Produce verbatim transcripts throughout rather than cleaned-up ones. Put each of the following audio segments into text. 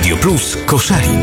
Radio Plus Koszalin.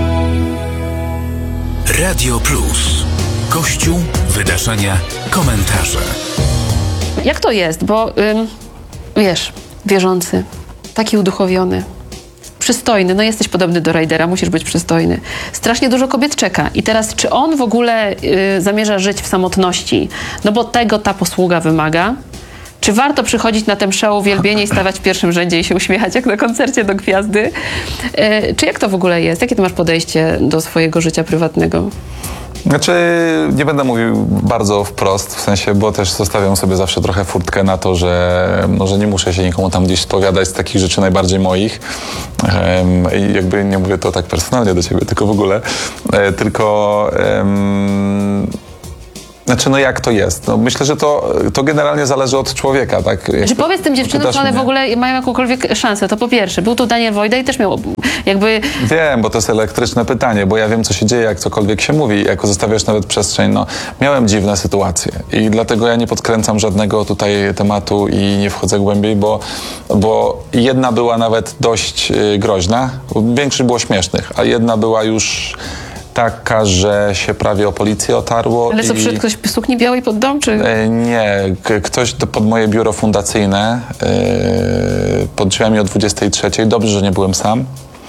Radio Plus. Kościół, wydarzenia, komentarze. Jak to jest? Bo ym, wiesz, wierzący, taki uduchowiony, przystojny, no jesteś podobny do Rajdera, musisz być przystojny. Strasznie dużo kobiet czeka. I teraz, czy on w ogóle y, zamierza żyć w samotności? No bo tego ta posługa wymaga. Czy warto przychodzić na tę mszę uwielbienie i stawać w pierwszym rzędzie i się uśmiechać jak na koncercie do gwiazdy? Y, czy jak to w ogóle jest? Jakie ty masz podejście do swojego życia prywatnego? Znaczy, nie będę mówił bardzo wprost, w sensie, bo też zostawiam sobie zawsze trochę furtkę na to, że, no, że nie muszę się nikomu tam gdzieś spowiadać z takich rzeczy najbardziej moich. Um, I jakby nie mówię to tak personalnie do ciebie, tylko w ogóle. E, tylko... Um, Znaczy, no jak to jest? No myślę, że to, to generalnie zależy od człowieka, tak? Czy powiedz tym dziewczynom, czy one w ogóle mają jakąkolwiek szansę? To po pierwsze. Był tu Daniel Wojda i też miał jakby... Wiem, bo to jest elektryczne pytanie, bo ja wiem, co się dzieje, jak cokolwiek się mówi, jak zostawiasz nawet przestrzeń. No, miałem dziwne sytuacje i dlatego ja nie podkręcam żadnego tutaj tematu i nie wchodzę głębiej, bo, bo jedna była nawet dość yy, groźna, większość było śmiesznych, a jedna była już... taka, że się prawie o policję otarło. Ale co, i... przyszedł ktoś w sukni białej pod dom, czy...? E, nie, K- ktoś to pod moje biuro fundacyjne e, pod drzwiami o dwudziestej trzeciej. Dobrze, że nie byłem sam.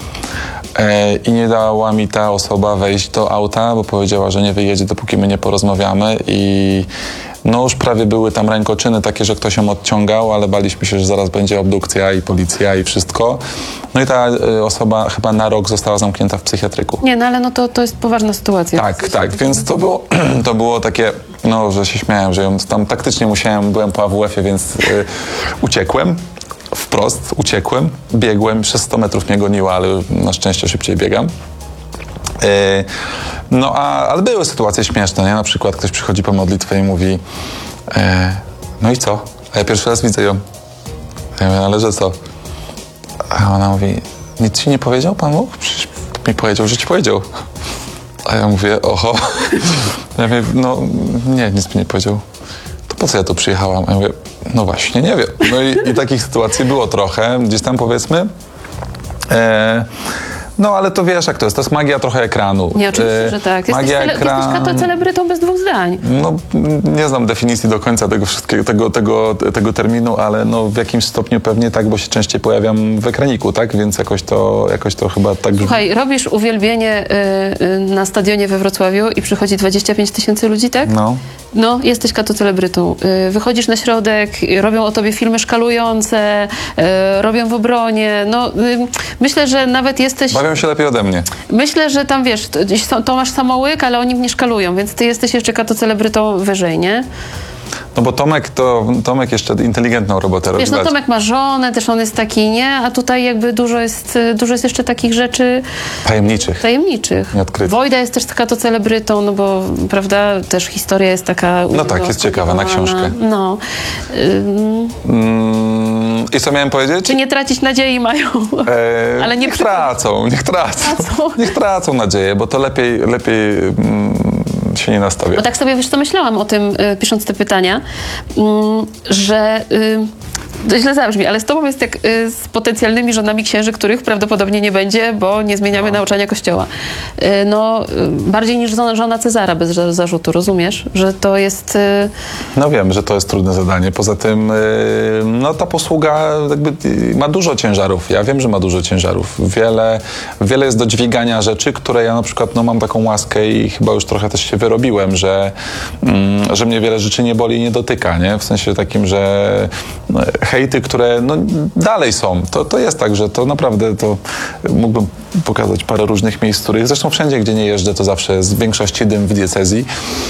E, I nie dała mi ta osoba wejść do auta, bo powiedziała, że nie wyjedzie, dopóki my nie porozmawiamy. I no już prawie były tam rękoczyny takie, że ktoś ją odciągał, ale baliśmy się, że zaraz będzie obdukcja i policja i wszystko. No i ta y, osoba chyba na rok została zamknięta w psychiatryku. Nie, no ale no to, to jest poważna sytuacja. Tak, tak, więc to było, to było takie, no, że się śmiałem, że ją tam taktycznie musiałem, byłem po A W F-ie, więc y, uciekłem. Wprost uciekłem, biegłem, przez sto metrów mnie goniła, ale na szczęście szybciej biegam. Yy, no, a, ale były sytuacje śmieszne, nie? Na przykład ktoś przychodzi po modlitwę i mówi yy, no i co? A ja pierwszy raz widzę ją. Ja mówię, ale że co? A ona mówi, nic ci nie powiedział Pan Bóg? Przecież mi powiedział, że ci powiedział. A ja mówię, oho. Ja mówię, no nie, nic mi nie powiedział. To po co ja tu przyjechałam? A ja mówię, no właśnie, nie wiem. No i, i takich sytuacji było trochę, gdzieś tam powiedzmy. Yy, No, ale to wiesz, jak to jest. To jest magia trochę ekranu. Nie, oczywiście, e, że tak. Jesteś, magia tele, ekran... jesteś katocelebrytą bez dwóch zdań. No, nie znam definicji do końca tego wszystkiego, tego, tego, tego terminu, ale no w jakimś stopniu pewnie tak, bo się częściej pojawiam w ekraniku, tak? Więc jakoś to, jakoś to chyba tak... Słuchaj, robisz uwielbienie y, y, na stadionie we Wrocławiu i przychodzi dwadzieścia pięć tysięcy ludzi, tak? No. No, jesteś katocelebrytą. Y, wychodzisz na środek, y, robią o tobie filmy szkalujące, y, robią w obronie. No, y, myślę, że nawet jesteś... Bawią się lepiej ode mnie. Myślę, że tam, wiesz, to, gdzieś są- Tomasz Samołyk, ale oni mnie szkalują, więc ty jesteś jeszcze katocelebrytą wyżej, nie? No bo Tomek to, Tomek jeszcze inteligentną robotę robi. Wiesz, no Tomek ma żonę, też on jest taki, nie? A tutaj jakby dużo jest, dużo jest jeszcze takich rzeczy Tajemniczych. tajemniczych. Nieodkrytych. Wojda jest też katocelebrytą, no bo, prawda, też historia jest taka... No tak, jest ciekawa, na książkę. No. Ym, Mm, I co miałem powiedzieć? czy nie tracić nadziei mają? E, Ale nie niech przy- tracą, niech tracą. Tracą. Niech tracą nadzieję, bo to lepiej, lepiej mm, się nie nastawia. Bo tak sobie, wiesz co, myślałam o tym, y, pisząc te pytania, mm, że... Y, to źle zabrzmi, ale z tobą jest jak y, z potencjalnymi żonami księży, których prawdopodobnie nie będzie, bo nie zmieniamy No. nauczania Kościoła. Y, no, y, bardziej niż żona, żona Cezara bez za- zarzutu, rozumiesz? Że to jest... Y, No wiem, że to jest trudne zadanie. Poza tym yy, no ta posługa jakby yy, ma dużo ciężarów. Ja wiem, że ma dużo ciężarów. Wiele, wiele jest do dźwigania rzeczy, które ja na przykład no, mam taką łaskę i chyba już trochę też się wyrobiłem, że, yy, że mnie wiele rzeczy nie boli i nie dotyka, nie? W sensie takim, że no, hejty, które no, dalej są. To, to jest tak, że to naprawdę to mógłbym pokazać parę różnych miejsc, których zresztą wszędzie, gdzie nie jeżdżę, to zawsze jest w większości dym w diecezji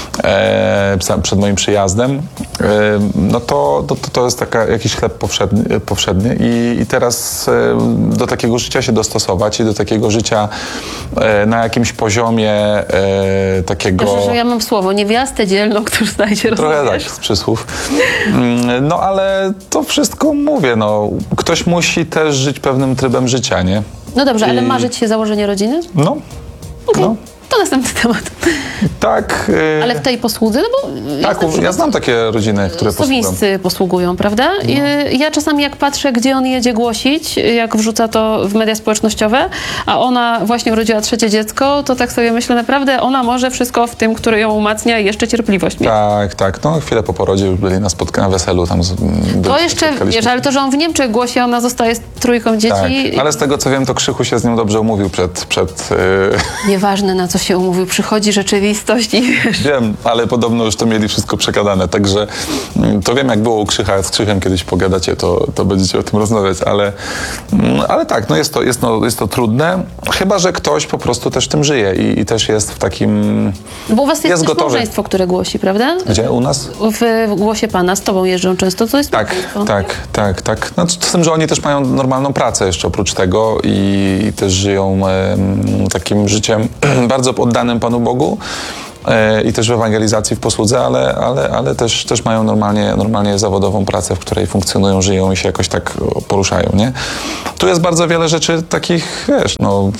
e, przed moim przyjazdem. E, no to, to, to jest taka, jakiś chleb powszedni, powszedni i, i teraz e, do takiego życia się dostosować i do takiego życia e, na jakimś poziomie e, takiego... Wiesz, że ja mam słowo, niewiastę dzielną, który znajdzie, Trochę rozumiesz? tak, z przysłów. Mm, No ale to wszystko mówię, no. Ktoś musi też żyć pewnym trybem życia, nie? No dobrze, ale I- marzyć się założenie rodziny? No. Okej. No. to następny temat. Tak. y, Ale w tej posłudze, no bo... Tak, jest na ja znam takie rodziny, które posługują. Sowińscy posługują, prawda? No. Y, Ja czasami jak patrzę, gdzie on jedzie głosić, jak wrzuca to w media społecznościowe, a ona właśnie urodziła trzecie dziecko, to tak sobie myślę, naprawdę ona może wszystko w tym, który ją umacnia i jeszcze cierpliwość mieć. Tak, tak. No chwilę po porodzie już byli na spotkaniu, na weselu tam. z- byli, To jeszcze, spotkaliśmy wiesz, się. ale to, że on w Niemczech głosi, a ona zostaje z trójką dzieci, Tak, ale z tego co wiem, to Krzychu się z nią dobrze umówił przed... przed yy, nieważne na co się umówił, przychodzi rzeczywistość i wiesz... wiem, ale podobno już to mieli wszystko przegadane, także mm, to wiem jak było u Krzycha, z Krzychem kiedyś pogadacie, to, to będziecie o tym rozmawiać, ale, mm, ale tak, no jest to, jest, no, jest to trudne, chyba że ktoś po prostu też tym żyje i, i też jest w takim... Bo u was jest, Jest też gotowy. małżeństwo, które głosi, prawda? Gdzie? U nas? W, w głosie pana, z tobą jeżdżą często, to jest Tak, małżeństwo. tak, tak, tak. No, z tym, że oni też mają normalną pracę jeszcze oprócz tego i, i też żyją em, takim życiem bardzo oddanym Panu Bogu e, i też w ewangelizacji, w posłudze, ale, ale, ale też, też mają normalnie, normalnie zawodową pracę, w której funkcjonują, żyją i się jakoś tak o, poruszają, nie? Tu jest bardzo wiele rzeczy takich, wiesz, no...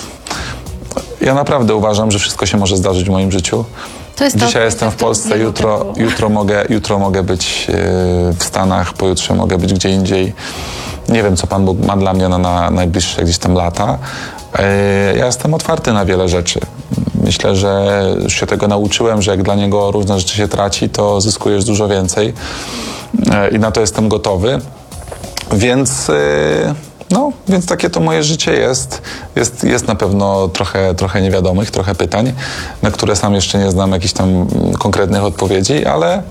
Ja naprawdę uważam, że wszystko się może zdarzyć w moim życiu. To jest to, Dzisiaj jestem w to Polsce, nie jutro, było. jutro, mogę, jutro mogę być e, w Stanach, pojutrze mogę być gdzie indziej. Nie wiem, co Pan Bóg ma dla mnie na, na najbliższe gdzieś tam lata. E, ja jestem otwarty na wiele rzeczy. Myślę, że już się tego nauczyłem, że jak dla Niego różne rzeczy się traci, to zyskujesz dużo więcej. E, I na to jestem gotowy. Więc... E, No, więc takie to moje życie jest. Jest, jest na pewno trochę, trochę niewiadomych, trochę pytań, na które sam jeszcze nie znam jakichś tam konkretnych odpowiedzi, ale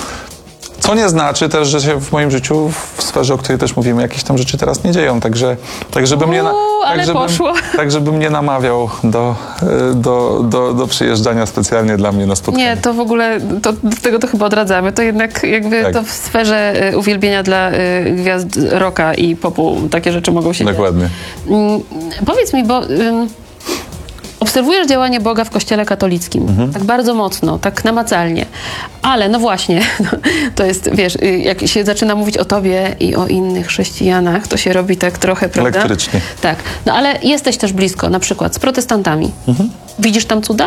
co nie znaczy też, że się w moim życiu, w sferze, o której też mówimy, jakieś tam rzeczy teraz nie dzieją, także, tak żebym nie, na, Uuu, ale tak, żebym, poszło. tak żebym nie namawiał do, do, do, do przyjeżdżania specjalnie dla mnie na spotkanie. Nie, to w ogóle, to, do tego to chyba odradzamy. To jednak jakby Tak. to w sferze y, uwielbienia dla y, gwiazd rocka i popu takie rzeczy mogą się Dokładnie. dziać. Mm, powiedz mi, bo ym, obserwujesz działanie Boga w Kościele katolickim. Mhm. Tak bardzo mocno, tak namacalnie. Ale no właśnie, to jest, wiesz, y, jak się zaczyna mówić o tobie i o innych chrześcijanach, to się robi tak trochę, prawda? Elektrycznie. Tak. No ale jesteś też blisko, na przykład z protestantami. Mhm. Widzisz tam cuda?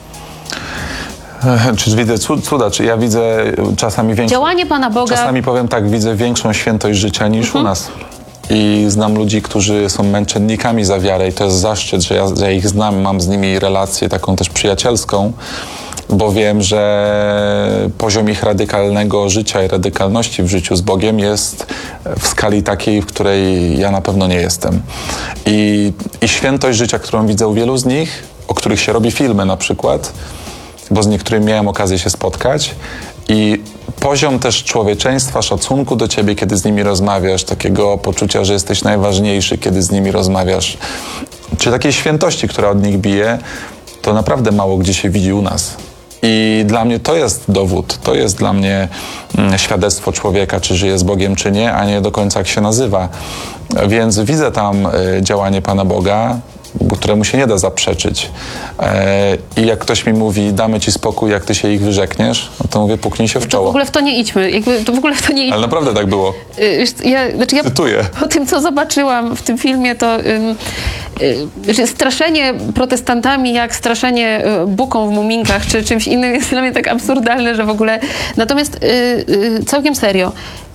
Czy widzę cu- cuda, czy ja widzę czasami większą... Działanie Pana Boga... Czasami powiem tak, widzę większą świętość życia niż Mhm. u nas. I znam ludzi, którzy są męczennikami za wiarę i to jest zaszczyt, że ja, że ja ich znam, mam z nimi relację taką też przyjacielską, bo wiem, że poziom ich radykalnego życia i radykalności w życiu z Bogiem jest w skali takiej, w której ja na pewno nie jestem. I, i świętość życia, którą widzę u wielu z nich, o których się robi filmy na przykład, bo z niektórymi miałem okazję się spotkać i poziom też człowieczeństwa, szacunku do ciebie, kiedy z nimi rozmawiasz, takiego poczucia, że jesteś najważniejszy, kiedy z nimi rozmawiasz, czy takiej świętości, która od nich bije, to naprawdę mało gdzie się widzi u nas. I dla mnie to jest dowód, to jest dla mnie mm, świadectwo człowieka, czy żyje z Bogiem, czy nie, a nie do końca jak się nazywa. Więc widzę tam y, działanie Pana Boga, któremu się nie da zaprzeczyć. E, I jak ktoś mi mówi, damy ci spokój, jak ty się ich wyrzekniesz, no to mówię, puknij się w To w czoło. ogóle w to nie idźmy. Jakby, to w ogóle w to nie idźmy. Ale naprawdę tak było. Y, wiesz, Ja, znaczy ja Cytuję. po tym, co zobaczyłam w tym filmie, to ym, y, że straszenie protestantami jak straszenie y, buką w muminkach czy czymś innym jest dla mnie tak absurdalne, że w ogóle... Natomiast y, y, całkiem serio.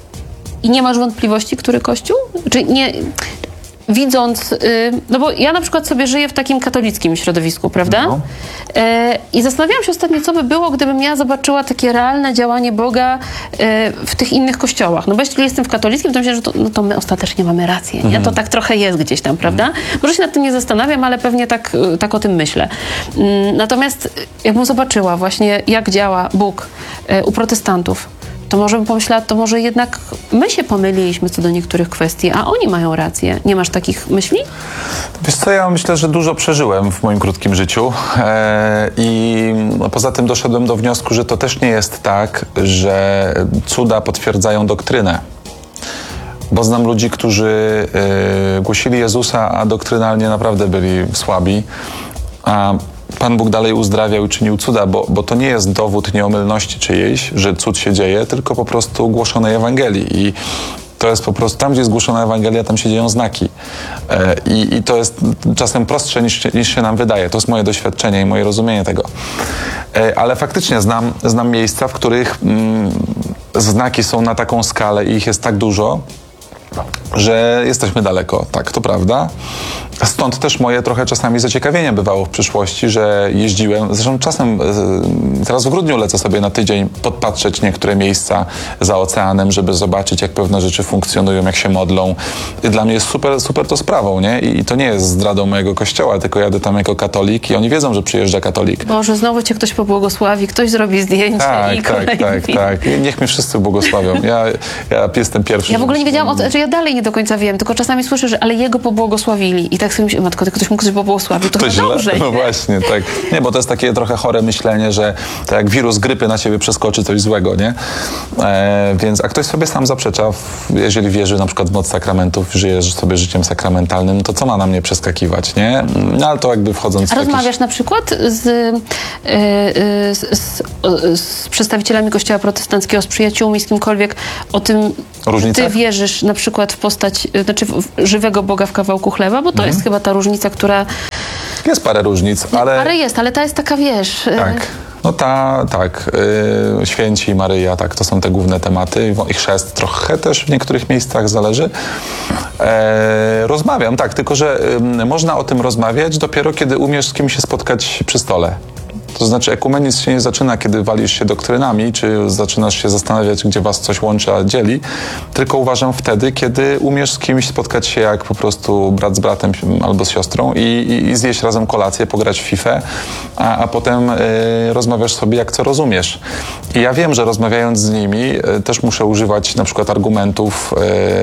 I nie masz wątpliwości, który kościół? Czy nie... Widząc, y, no bo ja na przykład sobie żyję w takim katolickim środowisku, prawda? No. E, I zastanawiałam się ostatnio, co by było, gdybym ja zobaczyła takie realne działanie Boga e, w tych innych kościołach. No bo jeśli jestem w katolickim, to myślę, że to, no to my ostatecznie mamy rację. Nie? To tak trochę jest gdzieś tam, prawda? Może się nad tym nie zastanawiam, ale pewnie tak, y, tak o tym myślę. Mm, Natomiast jakbym zobaczyła właśnie, jak działa Bóg e, u protestantów, to może bym pomyślała, to może jednak my się pomyliliśmy co do niektórych kwestii, a oni mają rację. Nie masz takich myśli? Wiesz co, ja myślę, że dużo przeżyłem w moim krótkim życiu e, i no, poza tym doszedłem do wniosku, że to też nie jest tak, że cuda potwierdzają doktrynę. Bo znam ludzi, którzy e, głosili Jezusa, a doktrynalnie naprawdę byli słabi, a Pan Bóg dalej uzdrawiał i czynił cuda, bo, bo to nie jest dowód nieomylności czyjejś, że cud się dzieje, tylko po prostu głoszonej Ewangelii. I To jest po prostu, tam gdzie jest głoszona Ewangelia, tam się dzieją znaki. E, i, I to jest czasem prostsze niż, niż się nam wydaje. To jest moje doświadczenie i moje rozumienie tego. E, ale faktycznie znam, znam miejsca, w których mm, znaki są na taką skalę i ich jest tak dużo, że jesteśmy daleko, tak, to prawda. Stąd też moje trochę czasami zaciekawienie bywało w przyszłości, że jeździłem, zresztą czasem, teraz w grudniu lecę sobie na tydzień podpatrzeć niektóre miejsca za oceanem, żeby zobaczyć, jak pewne rzeczy funkcjonują, jak się modlą. I dla mnie jest super, super to sprawą, nie? I to nie jest zdradą mojego kościoła, tylko jadę tam jako katolik i oni wiedzą, że przyjeżdża katolik. Boże, znowu cię ktoś pobłogosławi, ktoś zrobi zdjęcie tak, i tak, kolejny tak, film. tak. Niech mnie wszyscy błogosławią. Ja, ja jestem pierwszy. Ja w ogóle nie żeby- wiedziałam, o co, że ja dalej nie do końca wiem, tylko czasami słyszę, że ale jego pobłogosławili. I tak sobie myślę, matko, ktoś mógł coś pobłogosławił, to, To chyba źle. dobrze. No nie? właśnie, tak. Nie, bo to jest takie trochę chore myślenie, że tak jak wirus grypy na ciebie przeskoczy coś złego, nie? E, więc, a ktoś sobie sam zaprzecza, w, jeżeli wierzy na przykład w moc sakramentów, żyje sobie życiem sakramentalnym, no to co ma na mnie przeskakiwać, nie? No ale to jakby wchodząc A w jakiś... rozmawiasz na przykład z, y, y, z, z, o- z przedstawicielami Kościoła protestanckiego, z przyjaciółmi, z kimkolwiek o tym, Różnicach? ty wierzysz na przykład w postać, y, znaczy w w żywego Boga w kawałku chleba, bo to jest chyba ta różnica, która... Jest parę różnic, ale... Ale jest, ale ta jest taka, wiesz... y, Tak. No ta, tak, yy, święci, Maryja, tak, to są te główne tematy i chrzest trochę też w niektórych miejscach zależy. E, rozmawiam, tak, tylko że y, można o tym rozmawiać dopiero kiedy umiesz z kimś się spotkać przy stole. To znaczy ekumenizm się nie zaczyna, kiedy walisz się doktrynami, czy zaczynasz się zastanawiać, gdzie was coś łączy, a dzieli, tylko uważam wtedy, kiedy umiesz z kimś spotkać się jak po prostu brat z bratem albo z siostrą i, i, i zjeść razem kolację, pograć w fifę, a, a potem y, rozmawiasz sobie, jak co rozumiesz. I ja wiem, że rozmawiając z nimi y, też muszę używać na przykład argumentów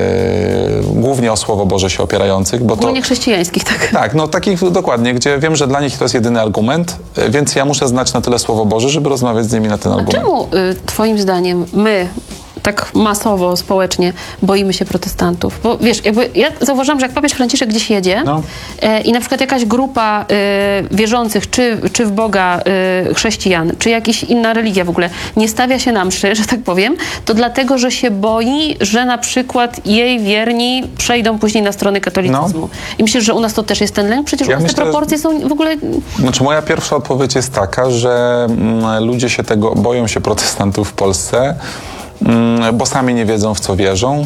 y, głównie o Słowo Boże się opierających, bo to... Ogólnie chrześcijańskich, tak. Tak, no takich dokładnie, gdzie wiem, że dla nich to jest jedyny argument, y, więc ja muszę znać na tyle Słowo Boże, żeby rozmawiać z nimi na ten A argument. czemu y, twoim zdaniem my tak masowo, społecznie boimy się protestantów? Bo wiesz, jakby ja zauważyłam, że jak papież Franciszek gdzieś jedzie No. e, i na przykład jakaś grupa y, wierzących, czy, czy w Boga y, chrześcijan, czy jakaś inna religia w ogóle, nie stawia się na mszy, że tak powiem, to dlatego, że się boi, że na przykład jej wierni przejdą później na stronę katolicyzmu. No. I myślisz, że u nas to też jest ten lęk? Przecież Ja u nas te myślę, że- proporcje są w ogóle... Znaczy moja pierwsza odpowiedź jest taka, że mm, ludzie się tego, boją się protestantów w Polsce, mm, bo sami nie wiedzą, w co wierzą,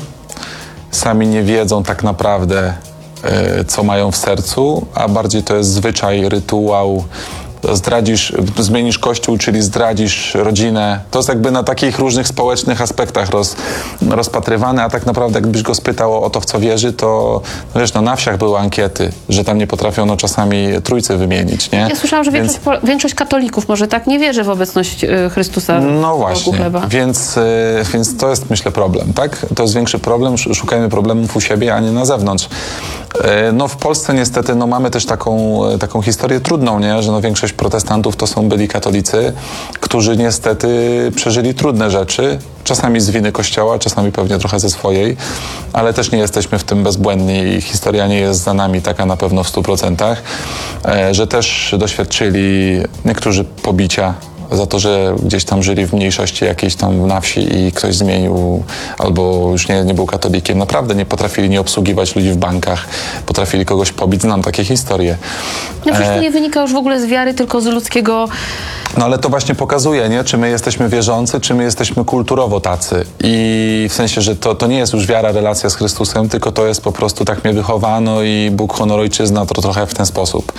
sami nie wiedzą tak naprawdę, y, co mają w sercu, a bardziej to jest zwyczaj, rytuał. Zdradzisz, zmienisz kościół, czyli zdradzisz rodzinę. To jest jakby na takich różnych społecznych aspektach roz, rozpatrywane, a tak naprawdę jakbyś go spytał o to, w co wierzy, to no wiesz, no na wsiach były ankiety, że tam nie potrafią no czasami trójcy wymienić, nie? Ja słyszałam, że Więc- większość, po- większość katolików może tak nie wierzy w obecność y, Chrystusa w No kawałku właśnie, chleba. więc, y, więc to jest myślę problem, tak? To jest większy problem, sz- szukajmy problemów u siebie, a nie na zewnątrz. Y, No w Polsce niestety no, mamy też taką, y, taką historię trudną, nie? Że no, większość protestantów to są byli katolicy, którzy niestety przeżyli trudne rzeczy, czasami z winy Kościoła, czasami pewnie trochę ze swojej, ale też nie jesteśmy w tym bezbłędni i historia nie jest za nami taka na pewno w stu procentach, e, że też doświadczyli niektórzy pobicia za to, że gdzieś tam żyli w mniejszości jakiejś tam na wsi i ktoś zmienił albo już nie, nie był katolikiem. Naprawdę nie potrafili nie obsługiwać ludzi w bankach, potrafili kogoś pobić. Znam takie historie. No przecież E, to nie wynika już w ogóle z wiary, tylko z ludzkiego... No ale to właśnie pokazuje, nie? Czy my jesteśmy wierzący, czy my jesteśmy kulturowo tacy. I w sensie, że to, to nie jest już wiara, relacja z Chrystusem, tylko to jest po prostu tak mnie wychowano i Bóg, honor, ojczyzna, to trochę w ten sposób.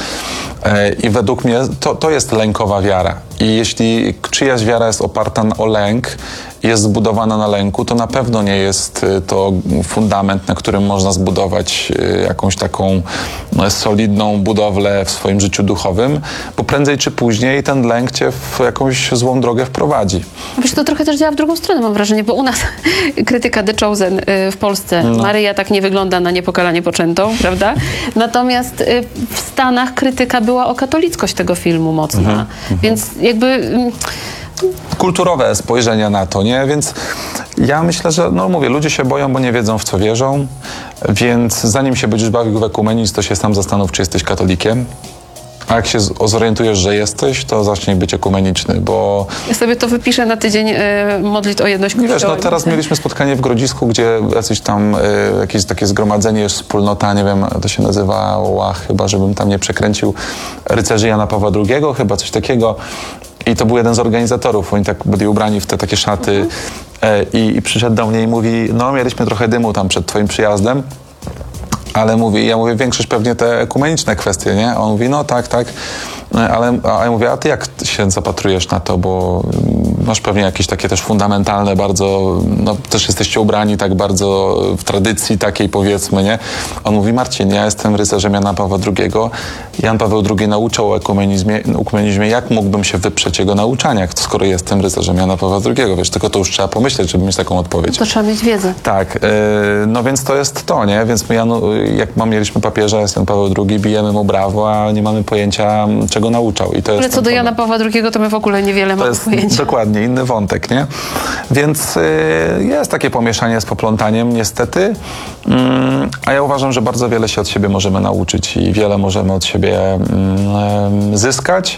E, I według mnie to, to jest lękowa wiara. I jeśli czyjaś wiara jest oparta o lęk, jest zbudowana na lęku, to na pewno nie jest y, to fundament, na którym można zbudować y, jakąś taką no, solidną budowlę w swoim życiu duchowym, bo prędzej czy później ten lęk cię w jakąś złą drogę wprowadzi. No przecież to trochę też działa w drugą stronę, mam wrażenie, bo u nas krytyka The Chosen y, w Polsce. No. Maryja tak nie wygląda na niepokalanie poczętą, prawda? Natomiast y, w Stanach krytyka była o katolickość tego filmu mocna. Mhm, Więc jakby... y, Kulturowe spojrzenia na to, nie? Więc ja myślę, że, no mówię, ludzie się boją, bo nie wiedzą, w co wierzą, więc zanim się będziesz bawił w ekumenizm, to się sam zastanów, czy jesteś katolikiem. A jak się z- zorientujesz, że jesteś, to zacznij być ekumeniczny, bo Ja sobie to wypiszę na tydzień e, modlitw o jedność wiesz, Kościoła. no teraz mieliśmy spotkanie w Grodzisku, gdzie jacyś tam, y, jakieś takie zgromadzenie, wspólnota, nie wiem, to się nazywała chyba, żebym tam nie przekręcił, rycerzy Jana Pawła drugiego, chyba coś takiego. I to był jeden z organizatorów, oni tak byli ubrani w te takie szaty e, i, i przyszedł do mnie i mówi, no mieliśmy trochę dymu tam przed twoim przyjazdem, ale mówi, ja mówię, większość pewnie te ekumeniczne kwestie, nie? A on mówi, no tak, tak, ale a ja mówię, a ty jak się zapatrujesz na to, bo masz pewnie jakieś takie też fundamentalne bardzo, no też jesteście ubrani tak bardzo w tradycji takiej, powiedzmy, nie? On mówi, Marcin, ja jestem rycerzem Jana Pawła drugiego. Jan Paweł drugi nauczał o ekumenizmie, ekumeniizmie, jak mógłbym się wyprzeć jego nauczaniach, skoro jestem rycerzem Jana Pawła drugiego, wiesz, tylko to już trzeba pomyśleć, żeby mieć taką odpowiedź. To trzeba mieć wiedzę. Tak, yy, no więc to jest to, nie? Więc my, Janu, jak mam, mieliśmy papieża, jest Jan Paweł drugi, bijemy mu brawo, a nie mamy pojęcia, czego nauczał. I to Ale jest co ten do problem. Jana Pawła drugiego, to my w ogóle niewiele To mamy jest pojęcia. dokładnie inny wątek, nie? Więc y, jest takie pomieszanie z poplątaniem, niestety. Mm, a ja uważam, że bardzo wiele się od siebie możemy nauczyć i wiele możemy od siebie mm, zyskać.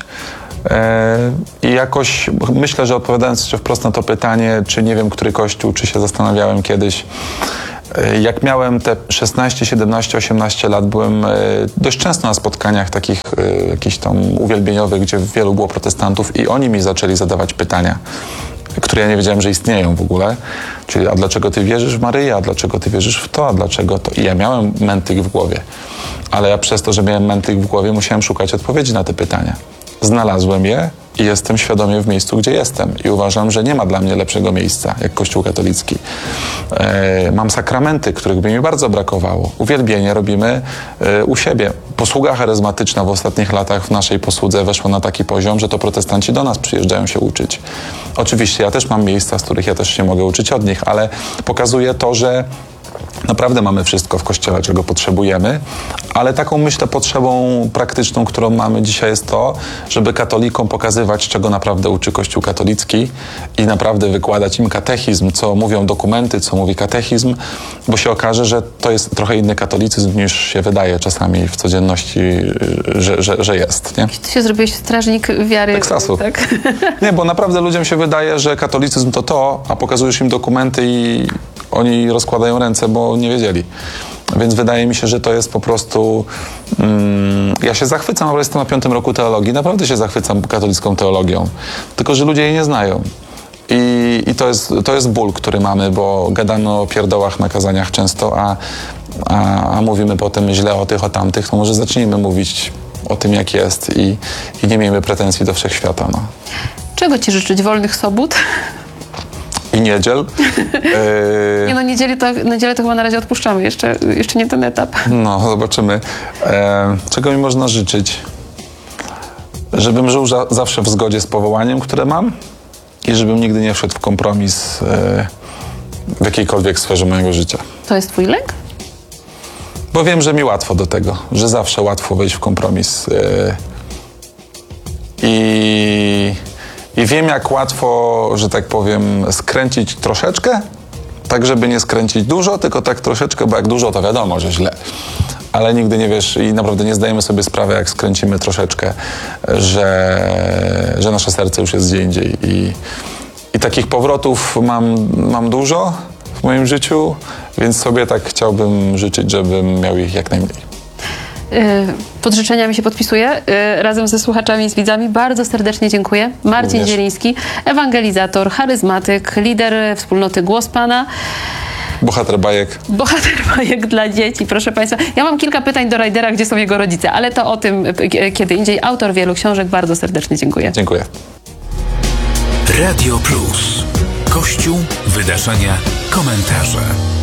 I jakoś myślę, że odpowiadając jeszcze wprost na to pytanie, czy nie wiem, który kościół, czy się zastanawiałem kiedyś, jak miałem te szesnaście, siedemnaście, osiemnaście lat, byłem dość często na spotkaniach takich jakichś tam uwielbieniowych, gdzie wielu było protestantów i oni mi zaczęli zadawać pytania, które ja nie wiedziałem, że istnieją w ogóle. Czyli, a dlaczego ty wierzysz w Maryję, a dlaczego ty wierzysz w to, a dlaczego to? I ja miałem mętyk w głowie, ale ja przez to, że miałem mętyk w głowie, musiałem szukać odpowiedzi na te pytania. Znalazłem je i jestem świadomie w miejscu, gdzie jestem. I uważam, że nie ma dla mnie lepszego miejsca, jak Kościół katolicki. E, mam sakramenty, których by mi bardzo brakowało. Uwielbienie robimy e, u siebie. Posługa charyzmatyczna w ostatnich latach w naszej posłudze weszła na taki poziom, że to protestanci do nas przyjeżdżają się uczyć. Oczywiście ja też mam miejsca, z których ja też się mogę uczyć od nich, ale pokazuje to, że naprawdę mamy wszystko w Kościele, czego potrzebujemy, ale taką, myślę, potrzebą praktyczną, którą mamy dzisiaj, jest to, żeby katolikom pokazywać, czego naprawdę uczy Kościół katolicki i naprawdę wykładać im katechizm, co mówią dokumenty, co mówi katechizm, bo się okaże, że to jest trochę inny katolicyzm, niż się wydaje czasami w codzienności, że, że, że jest, nie? Ty się zrobiłeś strażnik wiary. Teksasu. Tak? Nie, bo naprawdę ludziom się wydaje, że katolicyzm to to, a pokazujesz im dokumenty i oni rozkładają ręce, bo nie wiedzieli. Więc wydaje mi się, że to jest po prostu... Mm, ja się zachwycam, ale jestem na piątym roku teologii. Naprawdę się zachwycam katolicką teologią. Tylko że ludzie jej nie znają. I, i to, jest, to jest ból, który mamy, bo gadamy o pierdołach na kazaniach często, a, a, a mówimy potem źle o tych, o tamtych. To może zacznijmy mówić o tym, jak jest i, i nie miejmy pretensji do wszechświata. No. Czego ci życzyć? Wolnych sobót? I niedziel. Yy, Nie no, niedzielę to, niedzielę to chyba na razie odpuszczamy. Jeszcze, jeszcze nie ten etap. no, zobaczymy. E, czego mi można życzyć? Żebym żył za, zawsze w zgodzie z powołaniem, które mam i żebym nigdy nie wszedł w kompromis e, w jakiejkolwiek sferze mojego życia. To jest twój lęk? Bo wiem, że mi łatwo do tego, że zawsze łatwo wejść w kompromis. E, I... I wiem, jak łatwo, że tak powiem, skręcić troszeczkę, tak żeby nie skręcić dużo, tylko tak troszeczkę, bo jak dużo, to wiadomo, że źle. Ale nigdy nie wiesz i naprawdę nie zdajemy sobie sprawy, jak skręcimy troszeczkę, że, że nasze serce już jest gdzie indziej. I, i takich powrotów mam, mam dużo w moim życiu, więc sobie tak chciałbym życzyć, żebym miał ich jak najmniej. Pod życzeniami się podpisuję. Razem ze słuchaczami i z widzami bardzo serdecznie dziękuję. Marcin Również. Zieliński, ewangelizator, charyzmatyk, lider wspólnoty Głos Pana. Bohater bajek. Bohater bajek dla dzieci, proszę Państwa. Ja mam kilka pytań do Rajdera, gdzie są jego rodzice, ale to o tym kiedy indziej. Autor wielu książek, bardzo serdecznie dziękuję. Dziękuję. Radio Plus. Kościół, wydarzenia, komentarze.